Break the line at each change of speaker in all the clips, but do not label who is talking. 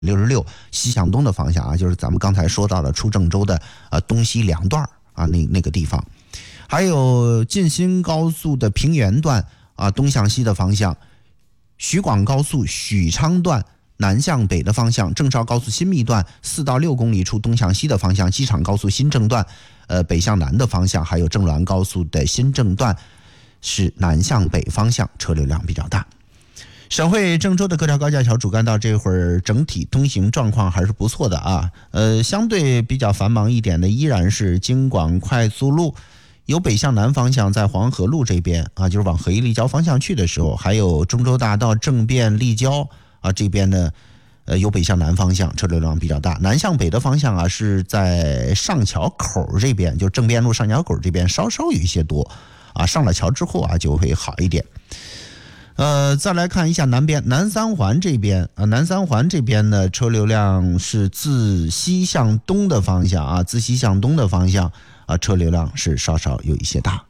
66西向东的方向啊，就是咱们刚才说到了出郑州的东西两段啊，那个地方。还有晋新高速的平原段啊，东向西的方向，徐广高速许昌段南向北的方向，郑绍高速新密段4到6公里处东向西的方向，机场高速新郑段北向南的方向，还有郑滦高速的新郑段是南向北方向，车流量比较大。省会郑州的各条高架桥主干道这会儿整体通行状况还是不错的啊。相对比较繁忙一点的依然是京广快速路，由北向南方向在黄河路这边啊，就是往合一立交方向去的时候，还有中州大道正便立交啊这边呢，由北向南方向车流量比较大。南向北的方向啊，是在上桥口这边，就正便路上桥口这边稍稍有一些多啊，上了桥之后啊就会好一点。再来看一下南边南三环这边啊，南三环这边呢车流量是自西向东的方向啊，自西向东的方向啊，车流量是稍稍有一些大。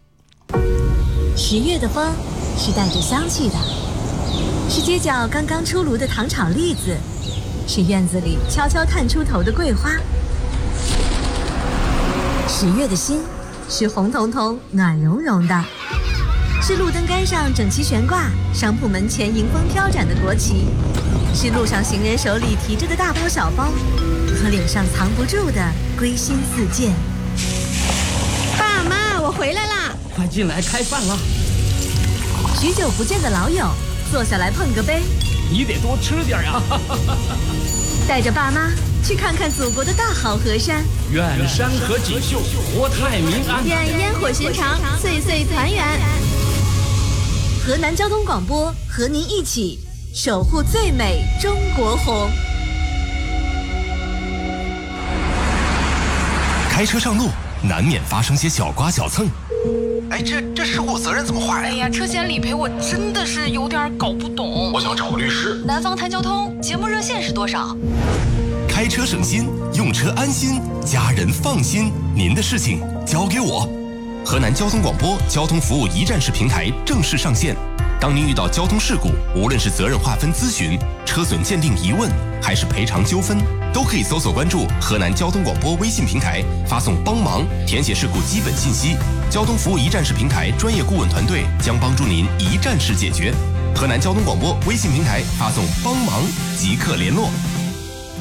10月的风是带着香气的，是街角刚刚出炉的糖炒栗子，是院子里悄悄探出头的桂花。10月的心是红彤彤暖融融的，是路灯杆上整齐悬挂，商铺门前迎风飘展的国旗，是路上行人手里提着的大包小包，和脸上藏不住的归心似箭。
爸妈，我回来啦！
快进来开饭了。
许久不见的老友，坐下来碰个杯。
你得多吃点呀！
带着爸妈去看看祖国的大好河山。
愿山河锦绣，国泰民安。
愿烟火寻常，岁岁团圆。
河南交通广播和您一起守护最美中国红。
开车上路难免发生些小刮小蹭，
哎，这事故责任怎么划呀？
哎呀，车险理赔我真的是有点搞不懂。
我想找个律师。
南方谈交通节目热线是多少？
开车省心，用车安心，家人放心，您的事情交给我。河南交通广播交通服务一站式平台正式上线。当您遇到交通事故，无论是责任划分咨询、车损鉴定疑问，还是赔偿纠纷，都可以搜索关注河南交通广播微信平台，发送帮忙，填写事故基本信息，交通服务一站式平台专业顾问团队将帮助您一站式解决。河南交通广播微信平台发送帮忙即刻联络。